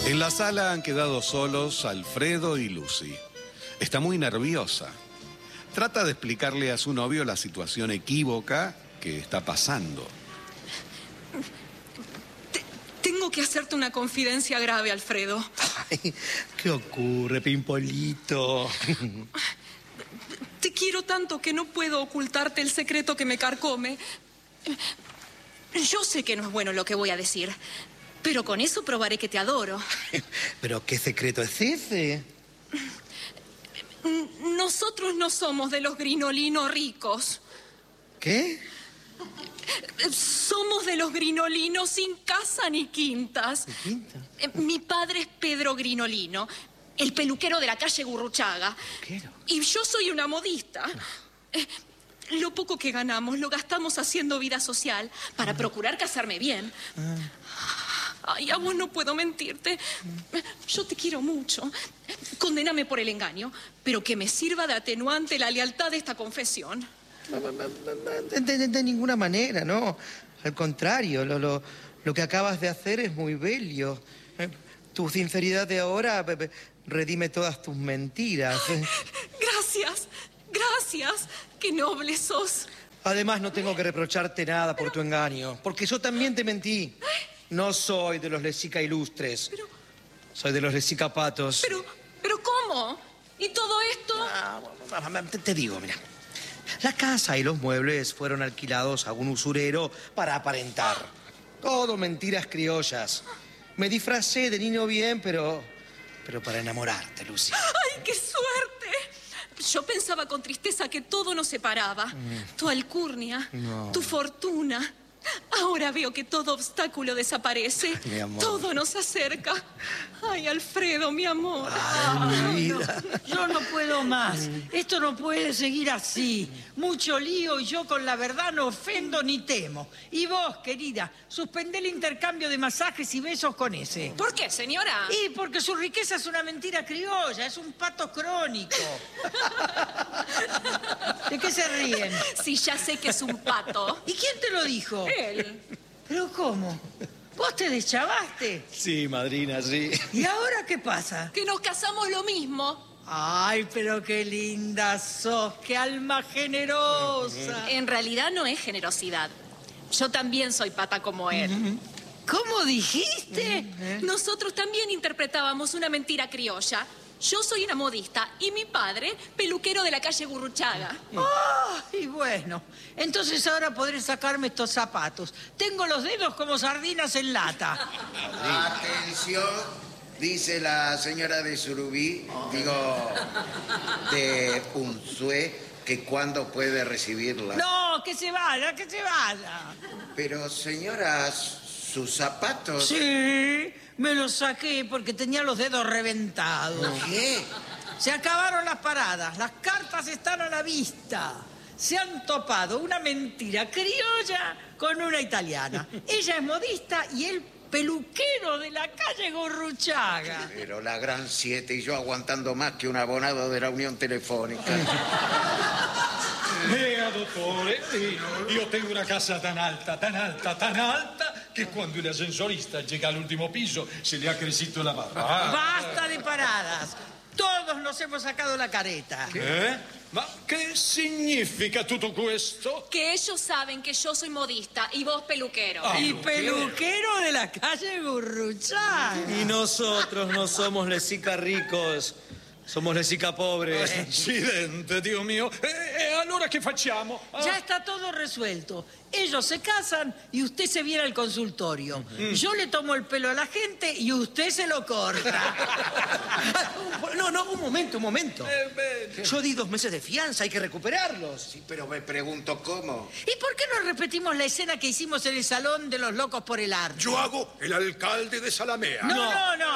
En la sala han quedado solos Alfredo y Lucy. Está muy nerviosa. Trata de explicarle a su novio la situación equívoca que está pasando. Tengo que hacerte una confidencia grave, Alfredo. Ay, ¿qué ocurre, Pimpolito? Te quiero tanto que no puedo ocultarte el secreto que me carcome. Yo sé que no es bueno lo que voy a decir, pero con eso probaré que te adoro. ¿Pero qué secreto es ese? Nosotros no somos de los grinolinos ricos. ¿Qué? Somos de los grinolinos sin casa ni quintas. ¿Quinta? Mi padre es Pedro Grinolino, el peluquero de la calle Gurruchaga. ¿Peluquero? Y yo soy una modista. Lo poco que ganamos lo gastamos haciendo vida social para procurar casarme bien. Ay, a vos no puedo mentirte. Yo te quiero mucho. Condéname por el engaño, pero que me sirva de atenuante la lealtad de esta confesión. De ninguna manera, ¿no? Al contrario, lo que acabas de hacer es muy bello. Tu sinceridad de ahora redime todas tus mentiras. Gracias, gracias. Qué noble sos. Además, no tengo que reprocharte nada por tu engaño, porque yo también te mentí. No soy de los Lezica ilustres. Soy de los Lezica patos. Pero ¿cómo? ¿Y todo esto? Te digo, mira. La casa y los muebles fueron alquilados a un usurero para aparentar. Todo mentiras criollas. Me disfracé de niño bien, pero para enamorarte, Lucy. ¡Ay, qué suerte! Yo pensaba con tristeza que todo nos separaba. Tu alcurnia, tu fortuna. Ahora veo que todo obstáculo desaparece. Mi amor. Todo nos acerca. Ay, Alfredo, mi amor. Ay, mi vida. Yo no puedo más. Esto no puede seguir así. Mucho lío y yo con la verdad no ofendo ni temo. Y vos, querida, suspendé el intercambio de masajes y besos con ese. ¿Por qué, señora? Y porque su riqueza es una mentira criolla, es un pato crónico. ¿De qué se ríen? Sí, ya sé que es un pato. ¿Y quién te lo dijo? Él. ¿Pero cómo? ¿Vos te deschavaste? Sí, madrina, sí. ¿Y ahora qué pasa? Que nos casamos lo mismo. Ay, pero qué linda sos, qué alma generosa. En realidad no es generosidad. Yo también soy pata como él. ¿Cómo dijiste? Nosotros también interpretábamos una mentira criolla. Yo soy una modista y mi padre, peluquero de la calle Gurruchaga. Ay, bueno, entonces ahora podré sacarme estos zapatos. Tengo los dedos como sardinas en lata. Atención, dice la señora de Surubí, de Unzué, que cuándo puede recibirla. No, que se vaya, que se vaya. Pero señora, sus zapatos... Sí, me los saqué porque tenía los dedos reventados. ¿Qué? Se acabaron las paradas, las cartas están a la vista. Se han topado una mentira criolla con una italiana. Ella es modista y él peluquero de la calle Gurruchaga. Pero la gran 7 y yo aguantando más que un abonado de la Unión Telefónica. Dottore, io tengo una casa tan alta, che quando el ascensorista llega al último piso se le ha crecido la barba. Basta de paradas. Todos nos hemos sacado la careta. Ma che significa tutto questo? Que ellos saben que yo soy modista y vos peluquero. Y peluquero de la calle Gurruchaga. Y nosotros no somos Lezica ricos, somos Lezica pobres. Accidente, Dio mio. E allora che facciamo? Ya está todo resuelto. Ellos se casan y usted se viene al consultorio. Yo le tomo el pelo a la gente y usted se lo corta. No, un momento. Yo di 2 meses de fianza, hay que recuperarlos. Sí, pero me pregunto cómo. ¿Y por qué no repetimos la escena que hicimos en el Salón de los Locos por el Arte? Yo hago el alcalde de Salamea. No.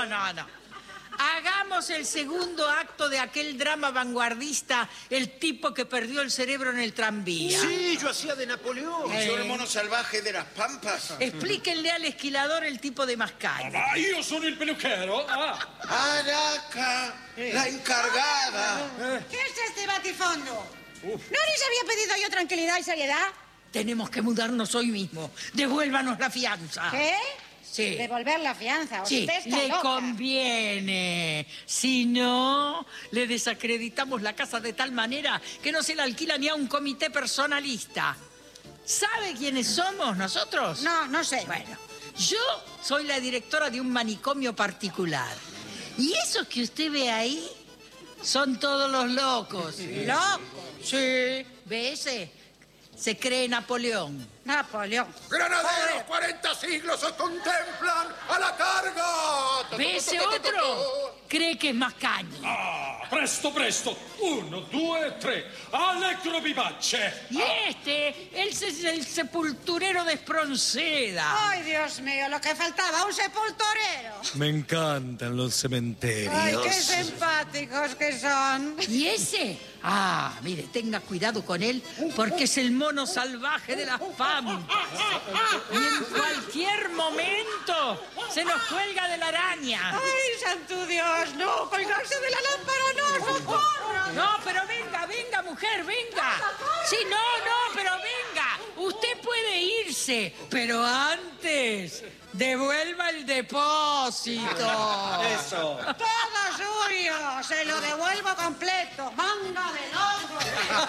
Hagamos el segundo acto de aquel drama vanguardista, El tipo que perdió el cerebro en el tranvía. Sí, yo hacía de Napoleón. ¿Y yo el mono salvaje de las pampas? Explíquenle al esquilador el tipo de Mascagni. Ah, io sono il peluquero. Araca, la encargada. ¿Qué es este batifondo? ¿No les había pedido yo tranquilidad y seriedad? Tenemos que mudarnos hoy mismo. Devuélvanos la fianza. ¿Qué? Sí. devolver la fianza. Sí, Usted está le loca. conviene. Si no, le desacreditamos la casa de tal manera que no se la alquila ni a un comité personalista. ¿Sabe quiénes somos nosotros? No, no sé. Bueno, yo soy la directora de un manicomio particular. Y esos que usted ve ahí son todos los locos. ¿Loco? Sí, ¿ve ese? Se cree Napoleón. Napoleón. ¡Granaderos, 40 siglos os contemplan! ¡A la carga! ¿Ve ese otro? Cree que es Mascagni. Ah, presto, presto. 1, 2, 3. Allegro vivace. Y él es el sepulturero de Espronceda. Ay, Dios mío, lo que faltaba, un sepulturero. Me encantan los cementerios. Ay, qué simpáticos que son. ¿Y ese? Ah, mire, tenga cuidado con él, porque es el mono salvaje de las pampas. Y en cualquier momento se nos cuelga de la araña. Ay, santo Dios, no, colgarse de la lámpara, no, socorro. No, pero venga, mujer, venga. Sí, no, pero venga. Usted puede irse, pero antes devuelva el depósito. Eso. Todo suyo, se lo devuelvo completo. Manga de loco.